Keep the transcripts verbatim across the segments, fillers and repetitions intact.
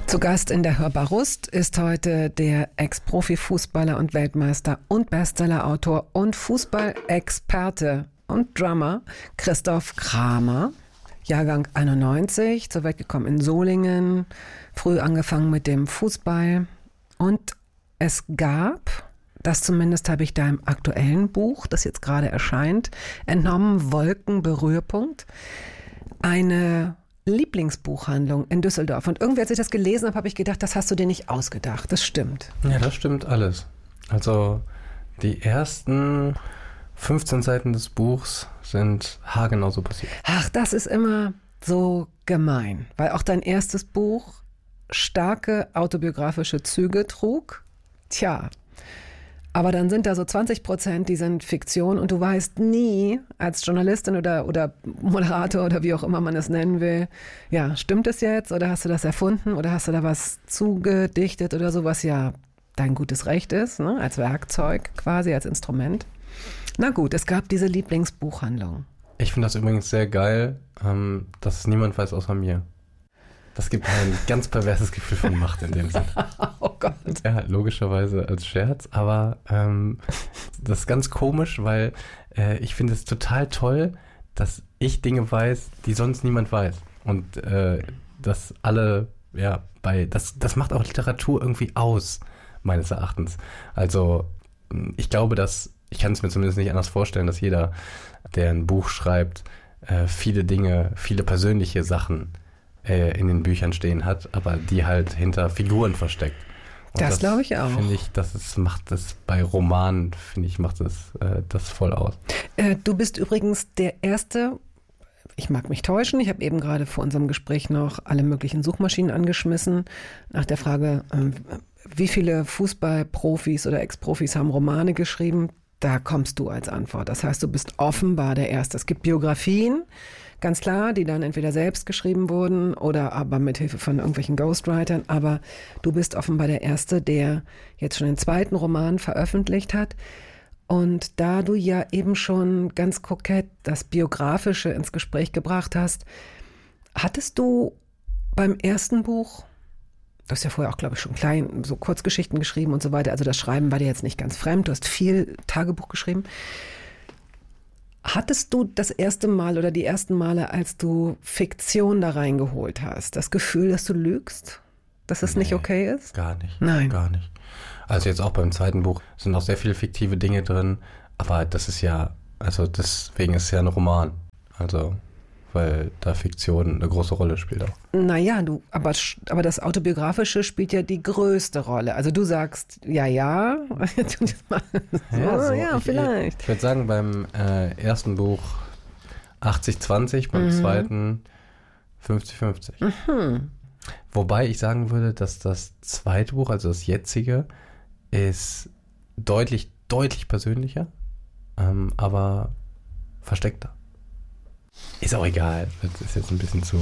Zu Gast in der Hörbar Rust ist heute der Ex-Profi-Fußballer und Weltmeister und Bestsellerautor und Fußballexperte und Drummer Christoph Kramer. Jahrgang einundneunzig, zur Welt gekommen in Solingen, früh angefangen mit dem Fußball. Und es gab, das zumindest habe ich da im aktuellen Buch, das jetzt gerade erscheint, entnommen, Wolkenberührpunkt, eine Lieblingsbuchhandlung in Düsseldorf. Und irgendwie, als ich das gelesen habe, habe ich gedacht, das hast du dir nicht ausgedacht. Das stimmt. Ja, das stimmt alles. Also die ersten fünfzehn Seiten des Buchs sind haargenau so passiert. Ach, das ist immer so gemein, weil auch dein erstes Buch starke autobiografische Züge trug. Tja, aber dann sind da so zwanzig Prozent, die sind Fiktion und du weißt nie als Journalistin oder, oder Moderator oder wie auch immer man es nennen will, ja, stimmt es jetzt oder hast du das erfunden oder hast du da was zugedichtet oder so, was ja dein gutes Recht ist, ne? Als Werkzeug quasi, als Instrument. Na gut, es gab diese Lieblingsbuchhandlung. Ich finde das übrigens sehr geil, ähm, dass es niemand weiß außer mir. Das gibt ein ganz perverses Gefühl von Macht in dem Sinne. Oh Gott. Ja, logischerweise als Scherz, aber ähm, das ist ganz komisch, weil äh, ich finde es total toll, dass ich Dinge weiß, die sonst niemand weiß. Und äh, dass alle, ja, bei, das, das macht auch Literatur irgendwie aus, meines Erachtens. Also ich glaube, dass, ich kann es mir zumindest nicht anders vorstellen, dass jeder, der ein Buch schreibt, äh, viele Dinge, viele persönliche Sachen in den Büchern stehen hat, aber die halt hinter Figuren versteckt. Und das, das glaube ich auch. Finde ich, das ist, macht das bei Romanen, finde ich, macht das, äh, das voll aus. Äh, du bist übrigens der Erste, ich mag mich täuschen, ich habe eben gerade vor unserem Gespräch noch alle möglichen Suchmaschinen angeschmissen, nach der Frage, äh, wie viele Fußballprofis oder Ex-Profis haben Romane geschrieben? Da kommst du als Antwort. Das heißt, du bist offenbar der Erste. Es gibt Biografien, ganz klar, die dann entweder selbst geschrieben wurden oder aber mit Hilfe von irgendwelchen Ghostwritern. Aber du bist offenbar der Erste, der jetzt schon den zweiten Roman veröffentlicht hat. Und da du ja eben schon ganz kokett das Biografische ins Gespräch gebracht hast, hattest du beim ersten Buch, du hast ja vorher auch, glaube ich, schon klein, so Kurzgeschichten geschrieben und so weiter, also das Schreiben war dir jetzt nicht ganz fremd, du hast viel Tagebuch geschrieben. Hattest du das erste Mal oder die ersten Male, als du Fiktion da reingeholt hast, das Gefühl, dass du lügst? Dass es nee, nicht okay ist? Gar nicht. Nein. Gar nicht. Also jetzt auch beim zweiten Buch sind auch sehr viele fiktive Dinge drin, aber das ist ja, also deswegen ist es ja ein Roman. Also, weil da Fiktion eine große Rolle spielt auch. Naja, du, aber, aber das Autobiografische spielt ja die größte Rolle. Also du sagst, ja, ja. so, ja, so, ja, ich, vielleicht. Ich, ich würde sagen, beim äh, ersten Buch achtzig zwanzig, beim mhm. zweiten fünfzig fünfzig. Mhm. Wobei ich sagen würde, dass das zweite Buch, also das jetzige, ist deutlich, deutlich persönlicher, ähm, aber versteckter. Ist auch egal. Das ist jetzt ein bisschen zu,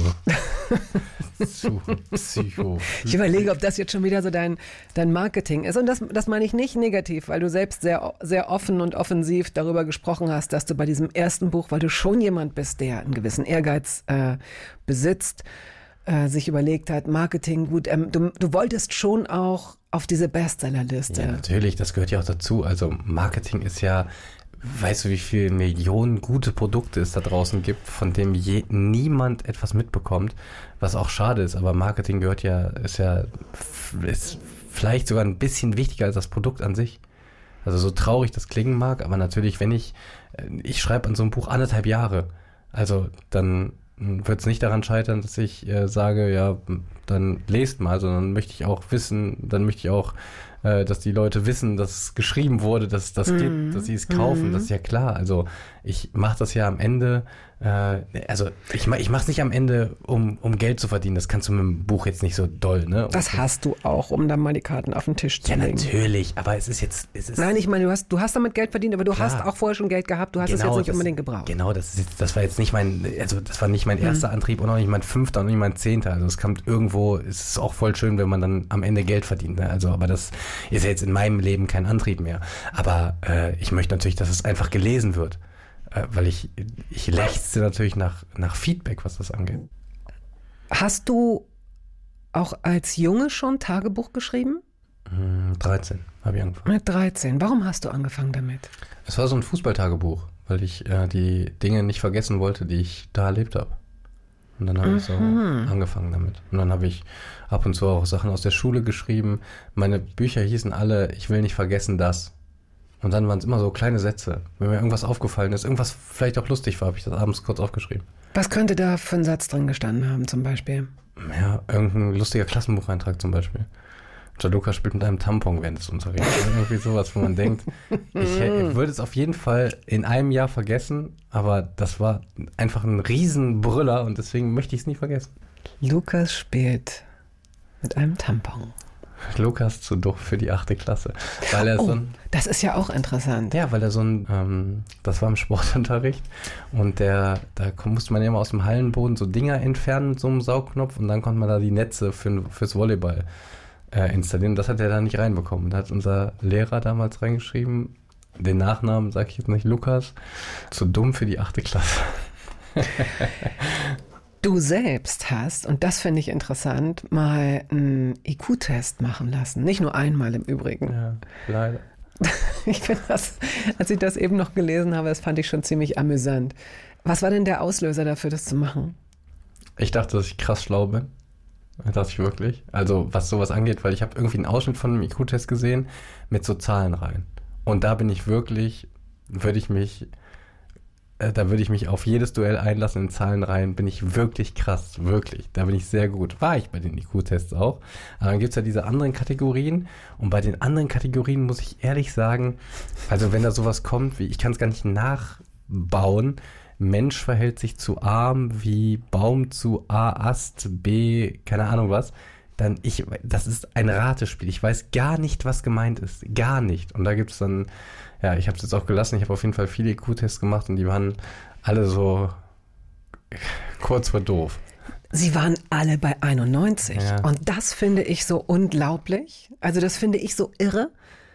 zu psycho. Ich überlege, ob das jetzt schon wieder so dein, dein Marketing ist. Und das, das meine ich nicht negativ, weil du selbst sehr, sehr offen und offensiv darüber gesprochen hast, dass du bei diesem ersten Buch, weil du schon jemand bist, der einen gewissen Ehrgeiz äh, besitzt, äh, sich überlegt hat, Marketing, gut, ähm, du, du wolltest schon auch auf diese Bestsellerliste. Ja, natürlich, das gehört ja auch dazu. Also Marketing ist ja, weißt du, wie viele Millionen gute Produkte es da draußen gibt, von dem je, niemand etwas mitbekommt, was auch schade ist, aber Marketing gehört ja, ist ja ist vielleicht sogar ein bisschen wichtiger als das Produkt an sich. Also so traurig das klingen mag, aber natürlich, wenn ich, ich schreibe an so einem Buch anderthalb Jahre, also dann wird es nicht daran scheitern, dass ich äh, sage, ja, dann lest mal, sondern möchte ich auch wissen, dann möchte ich auch äh, dass die Leute wissen, dass es geschrieben wurde, dass es das mhm. gibt, dass sie es kaufen, mhm. das ist ja klar. Also ich mache das ja am Ende, äh, also ich, ich mache es nicht am Ende, um, um Geld zu verdienen, das kannst du mit dem Buch jetzt nicht so doll, ne? Das hast du auch, um dann mal die Karten auf den Tisch zu ja, legen. Ja, natürlich, aber es ist jetzt... Es ist Nein, ich meine, du hast, du hast damit Geld verdient, aber du klar. hast auch vorher schon Geld gehabt, du hast genau, es jetzt nicht das, unbedingt gebraucht. Genau, das, ist jetzt, das war jetzt nicht mein, also das war nicht mein erster mhm. Antrieb und auch nicht mein fünfter und nicht mein zehnter, also es kommt irgendwo, es ist auch voll schön, wenn man dann am Ende Geld verdient, ne? Also aber das ist ja jetzt in meinem Leben kein Antrieb mehr, aber äh, ich möchte natürlich, dass es einfach gelesen wird, äh, weil ich, ich lechze natürlich nach, nach Feedback, was das angeht. Hast du auch als Junge schon Tagebuch geschrieben? dreizehn habe ich angefangen. Mit dreizehn. Warum hast du angefangen damit? Es war so ein Fußballtagebuch, weil ich äh, die Dinge nicht vergessen wollte, die ich da erlebt habe. Und dann habe ich so angefangen damit. Und dann habe ich ab und zu auch Sachen aus der Schule geschrieben. Meine Bücher hießen alle, ich will nicht vergessen das. Und dann waren es immer so kleine Sätze. Wenn mir irgendwas aufgefallen ist, irgendwas vielleicht auch lustig war, habe ich das abends kurz aufgeschrieben. Was könnte da für ein Satz drin gestanden haben zum Beispiel? Ja, irgendein lustiger Klassenbucheintrag zum Beispiel. Gianluca spielt mit einem Tampon während des Unterrichts. Irgendwie sowas, wo man denkt, ich, ich würde es auf jeden Fall in einem Jahr vergessen, aber das war einfach ein Riesenbrüller und deswegen möchte ich es nie vergessen. Lukas spielt mit einem Tampon. Lukas zu doof für die achte Klasse. Weil er oh, so ein, das ist ja auch interessant. Ja, weil er so ein, ähm, das war im Sportunterricht und der, da musste man ja immer aus dem Hallenboden so Dinger entfernen mit so einem Saugknopf und dann konnte man da die Netze für, fürs Volleyball Äh, installieren. Das hat er da nicht reinbekommen. Da hat unser Lehrer damals reingeschrieben, den Nachnamen sage ich jetzt nicht, Lukas, zu dumm für die achte Klasse. Du selbst hast, und das finde ich interessant, mal einen I Q-Test machen lassen. Nicht nur einmal im Übrigen. Ja, leider. Ich finde das, als ich das eben noch gelesen habe, das fand ich schon ziemlich amüsant. Was war denn der Auslöser dafür, das zu machen? Ich dachte, dass ich krass schlau bin. Das dachte ich wirklich. Also was sowas angeht, weil ich habe irgendwie einen Ausschnitt von einem I Q-Test gesehen mit so Zahlen rein. Und da bin ich wirklich, würde ich mich, äh, da würde ich mich auf jedes Duell einlassen in Zahlen rein, bin ich wirklich krass, wirklich. Da bin ich sehr gut. War ich bei den I Q-Tests auch. Aber dann gibt es ja diese anderen Kategorien und bei den anderen Kategorien muss ich ehrlich sagen, also wenn da sowas kommt, wie ich kann es gar nicht nachbauen, Mensch verhält sich zu Arm wie Baum zu A, Ast, B, keine Ahnung was, dann ich, das ist ein Ratespiel. Ich weiß gar nicht, was gemeint ist. Gar nicht. Und da gibt es dann, ja, ich habe es jetzt auch gelassen, ich habe auf jeden Fall viele I Q-Tests gemacht und die waren alle so kurz vor doof. Sie waren alle bei einundneunzig. Ja. Und das finde ich so unglaublich. Also das finde ich so irre.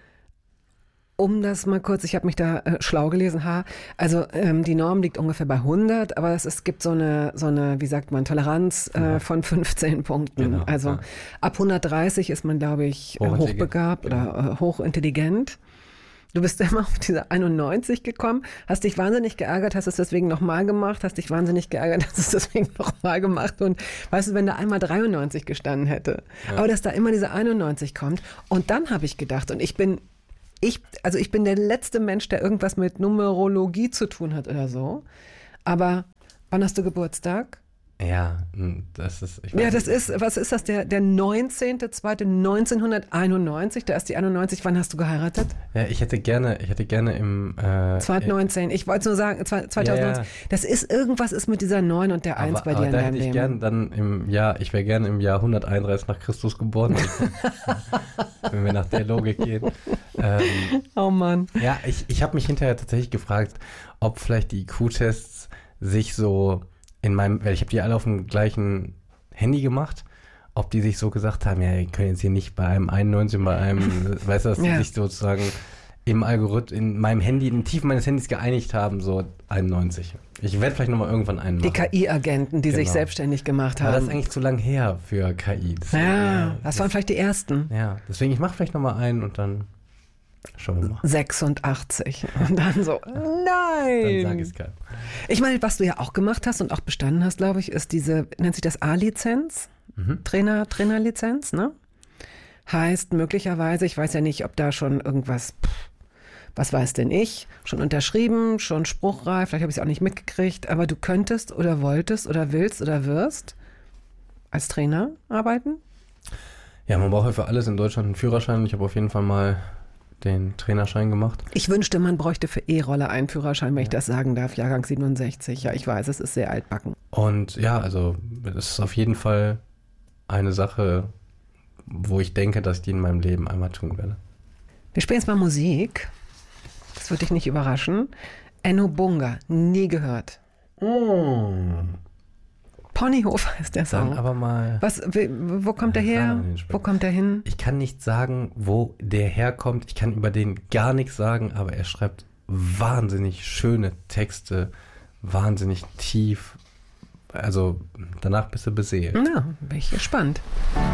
Um das mal kurz, ich habe mich da äh, schlau gelesen, ha, also ähm, die Norm liegt ungefähr bei hundert, aber es, es gibt so eine, so eine, wie sagt man, Toleranz äh, ja. von fünfzehn Punkten. Genau, also ja. ab hundertdreißig ist man, glaube ich, äh, hochbegabt genau. oder äh, hochintelligent. Du bist immer auf diese einundneunzig gekommen, hast dich wahnsinnig geärgert, hast es deswegen nochmal gemacht, hast dich wahnsinnig geärgert, hast es deswegen nochmal gemacht und weißt du, wenn da einmal dreiundneunzig gestanden hätte, ja. aber dass da immer diese einundneunzig kommt und dann habe ich gedacht und ich bin Ich, also ich bin der letzte Mensch, der irgendwas mit Numerologie zu tun hat oder so. Aber wann hast du Geburtstag? Ja, das ist... Ich weiß ja, das ist, was ist das, der, der neunzehnter zweiter neunzehnhunderteinundneunzig, da ist die einundneunzig, wann hast du geheiratet? Ja, ich hätte gerne, ich hätte gerne im... Äh, zweitausendneunzehn, ich wollte nur sagen, zweitausendneunzehn, ja, ja. Das ist, irgendwas ist mit dieser neun und der eins bei dir aber in da deinem hätte ich Leben. Gern dann im Jahr, ich wäre gerne im Jahr hunderteinunddreißig nach Christus geboren, wenn wir nach der Logik gehen. Ähm, oh Mann. Ja, ich, ich habe mich hinterher tatsächlich gefragt, ob vielleicht die I Q-Tests sich so in meinem, weil ich habe die alle auf dem gleichen Handy gemacht, ob die sich so gesagt haben, ja, ihr könnt jetzt hier nicht bei einem einundneunzig, bei einem, weißt du, dass die ja. sich sozusagen im Algorithmus, in meinem Handy, in den Tiefen meines Handys geeinigt haben, so einundneunzig. Ich werde vielleicht nochmal irgendwann einen machen. Die K I-Agenten, die genau. sich selbstständig gemacht haben. Aber das ist eigentlich zu lang her für K I. Das ja, ja, das waren vielleicht die ersten. Ja, deswegen, ich mache vielleicht nochmal einen und dann schauen wir mal. sechsundachtzig. Und dann so, nein. Dann sag ich es keinem. Ich meine, was du ja auch gemacht hast und auch bestanden hast, glaube ich, ist diese, nennt sich das A-Lizenz? Mhm. Trainer, Trainerlizenz, ne? Heißt möglicherweise, ich weiß ja nicht, ob da schon irgendwas, was weiß denn ich, schon unterschrieben, schon spruchreif, vielleicht habe ich es auch nicht mitgekriegt, aber du könntest oder wolltest oder willst oder wirst als Trainer arbeiten? Ja, man braucht ja für alles in Deutschland einen Führerschein. Ich habe auf jeden Fall mal den Trainerschein gemacht. Ich wünschte, man bräuchte für E-Roller einen Führerschein, wenn ja. ich das sagen darf, Jahrgang siebenundsechzig. Ja, ich weiß, es ist sehr altbacken. Und ja, also es ist auf jeden Fall eine Sache, wo ich denke, dass ich die in meinem Leben einmal tun werde. Wir spielen jetzt mal Musik. Das wird dich nicht überraschen. Enno Bunga, nie gehört. Mm. Ponyhof heißt der Song. Dann aber mal. Was, wo kommt der her? Wo kommt der hin? Ich kann nicht sagen, wo der herkommt. Ich kann über den gar nichts sagen, aber er schreibt wahnsinnig schöne Texte, wahnsinnig tief. Also danach bist du beseelt. Ja, bin ich gespannt.